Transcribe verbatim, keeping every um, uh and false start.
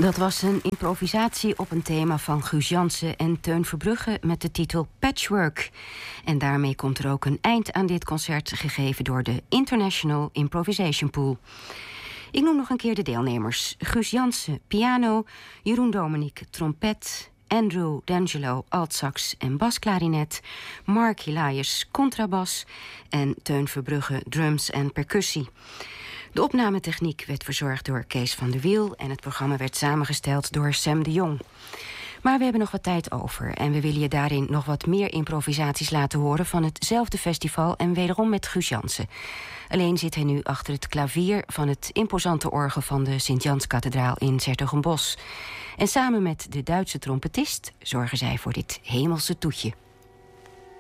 Dat was een improvisatie op een thema van Guus Jansen en Teun Verbrugge met de titel Patchwork. En daarmee komt er ook een eind aan dit concert, gegeven door de International Improvisation Pool. Ik noem nog een keer de deelnemers. Guus Jansen, piano, Jeroen Dominique, trompet, Andrew D'Angelo, altsax en basklarinet, Mark Elias, contrabas en Teun Verbrugge, drums en percussie. De opnametechniek werd verzorgd door Kees van der Wiel en het programma werd samengesteld door Sam de Jong. Maar we hebben nog wat tijd over en we willen je daarin nog wat meer improvisaties laten horen van hetzelfde festival en wederom met Guus Jansen. Alleen zit hij nu achter het klavier van het imposante orgel van de Sint-Janskathedraal in 's-Hertogenbosch. En samen met de Duitse trompetist zorgen zij voor dit hemelse toetje.